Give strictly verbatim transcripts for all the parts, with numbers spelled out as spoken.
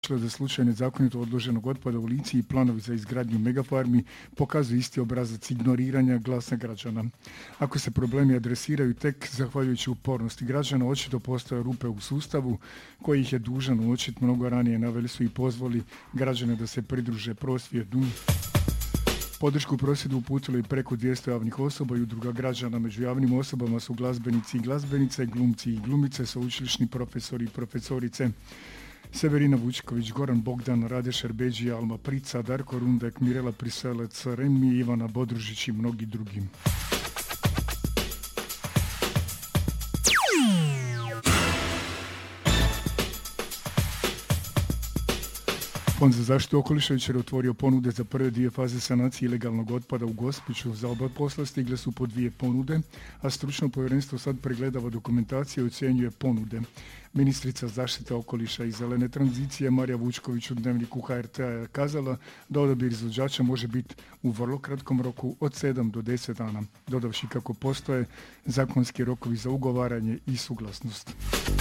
za slučaj nezakonito odloženog otpada u Lici i planovi za izgradnju megafarmi pokazuju isti obrazac ignoriranja glasa građana. Ako se problemi adresiraju tek zahvaljujući upornosti građana, očito postoje rupe u sustavu koji ih je dužan uočiti mnogo ranije. Naveli su i pozvali građane da se pridruže prosvjedu. Podršku prosvjedu uputilo i preko dvjesto javnih osoba i udruga građana. Među javnim osobama su glazbenici i glazbenice, glumci i glumice, sveučilišni profesori i profesorice. Severina Vučković, Goran Bogdan, Rade Šerbeđija, Alma Prica, Darko Rundek, Mirela Priselec, Remi, Ivana Bodružić i mnogi drugi. Fond za zaštitu okoliša jučer otvorio ponude za prve dvije faze sanacije ilegalnog otpada u Gospiću. Za oba posla stigle su po dvije ponude, a stručno povjerenstvo sad pregledava dokumentaciju i ocjenjuje ponude. Ministrica zaštite okoliša i zelene tranzicije Marija Vučković u Dnevniku H R T-a je kazala da odabir izvođača može biti u vrlo kratkom roku od sedam do deset dana, dodavši kako postoje zakonski rokovi za ugovaranje i suglasnost.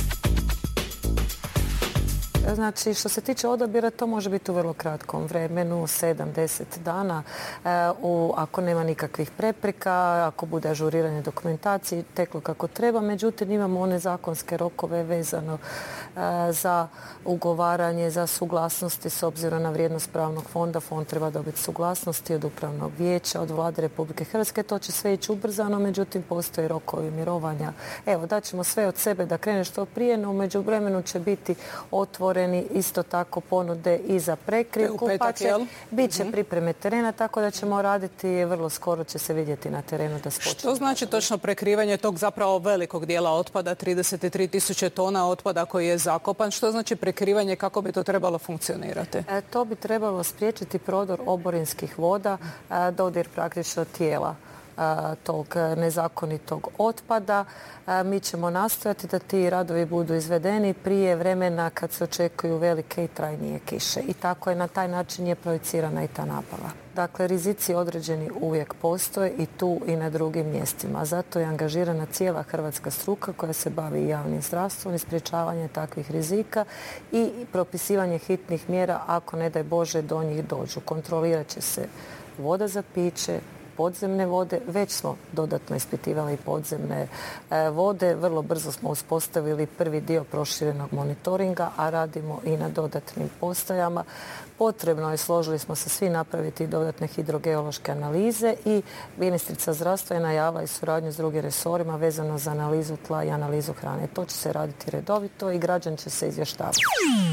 Znači, što se tiče odabira, to može biti u vrlo kratkom vremenu, sedam do deset dana, e, u, ako nema nikakvih prepreka, ako bude ažuriranje dokumentacije, teklo kako treba. Međutim, imamo one zakonske rokove vezano e, za ugovaranje, za suglasnosti s obzirom na vrijednost pravnog fonda. Fond treba dobiti suglasnosti od upravnog vijeća, od Vlade Republike Hrvatske. To će sve ići ubrzano, međutim, postoje rokovi mirovanja. Evo, daćemo sve od sebe da krene što prije, no u međuvremenu će biti otvoreni isto tako ponude i za prekrivku, pa će bit će pripreme terena, tako da ćemo raditi, vrlo skoro će se vidjeti na terenu da spočne. Što znači točno prekrivanje tog zapravo velikog dijela otpada, trideset tri tisuće tona otpada koji je zakopan? Što znači prekrivanje, kako bi to trebalo funkcionirati? E, to bi trebalo spriječiti prodor oborinskih voda, e, dodir praktično tijela tog nezakonitog otpada. Mi ćemo nastojati da ti radovi budu izvedeni prije vremena kad se očekuju velike i trajnije kiše. I tako je, na taj način je projicirana i ta nabava. Dakle, rizici određeni uvijek postoje i tu i na drugim mjestima. Zato je angažirana cijela hrvatska struka koja se bavi javnim zdravstvom i sprječavanje takvih rizika i propisivanje hitnih mjera ako, ne daj Bože, do njih dođu. Kontrolirat će se voda za piće, podzemne vode, već smo dodatno ispitivali podzemne e, vode. Vrlo brzo smo uspostavili prvi dio proširenog monitoringa, a radimo i na dodatnim postajama. Potrebno je, složili smo se svi, napraviti dodatne hidrogeološke analize i ministrica zdravstva je najavila i suradnju s drugim resorima vezano za analizu tla i analizu hrane. To će se raditi redovito i građan će se izvještavati.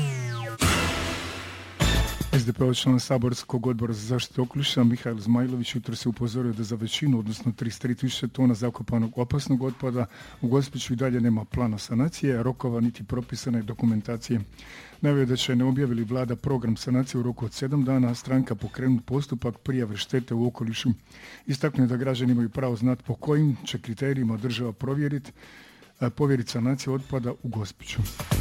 S D P-ov član saborskog odbora za zaštitu okoliša Mihail Zmajlović jutro se upozorio da za većinu, odnosno trideset tri tisuće tona zakopanog opasnog otpada u Gospiću i dalje nema plana sanacije, rokova niti propisane dokumentacije. Naveo da će, ne objavili vlada program sanacije u roku od sedam dana, stranka pokrenut postupak prijave štete u okolišu. Istaknuo je da građani imaju pravo znati po kojim će kriterijima država provjeriti povjeriti sanaciju otpada u Gospiću.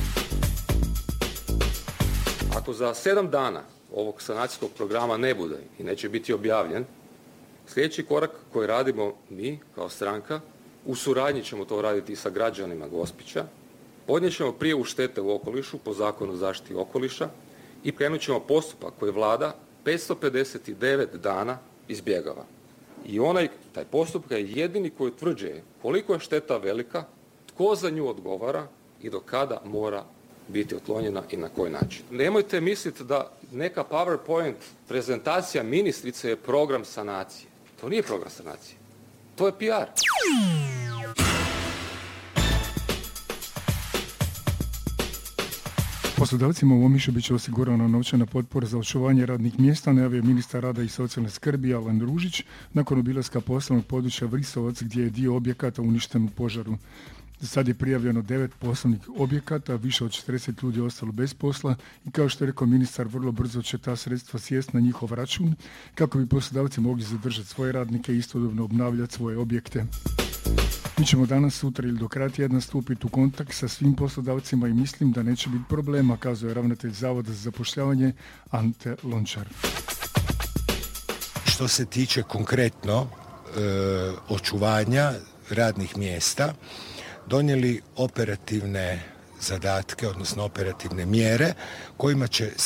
Ako za sedam dana ovog sanacijskog programa ne bude i neće biti objavljen, sljedeći korak koji radimo mi kao stranka, u suradnji ćemo to raditi i sa građanima Gospića, podnijet ćemo prijavu štete u okolišu po Zakonu o zaštiti okoliša i krenut ćemo postupak koji vlada petsto pedeset devet dana izbjegava. I onaj, taj postupak je jedini koji utvrđuje koliko je šteta velika, tko za nju odgovara i do kada mora biti otklonjena i na koji način. Nemojte misliti da neka PowerPoint prezentacija ministrice je program sanacije. To nije program sanacije. To je P R. Poslodavcima u Omišu bit će osigurana novčana potpora za očuvanje radnih mjesta, najavio ministar rada i socijalne skrbi Alan Ružić nakon obilaska poslovnog područja Vrisovac gdje je dio objekata uništen u požaru. Sad je prijavljeno devet poslovnih objekata, više od četrdeset ljudi ostalo bez posla i kao što je rekao ministar, vrlo brzo će ta sredstva sjesti na njihov račun kako bi poslodavci mogli zadržati svoje radnike i istodobno obnavljati svoje objekte. Mi ćemo danas, sutra ili do kraja tjedna stupiti u kontakt sa svim poslodavcima i mislim da neće biti problema, kazuje ravnatelj Zavoda za zapošljavanje Ante Lončar. Što se tiče konkretno e, očuvanja radnih mjesta, donijeli operativne zadatke, odnosno operativne mjere kojima će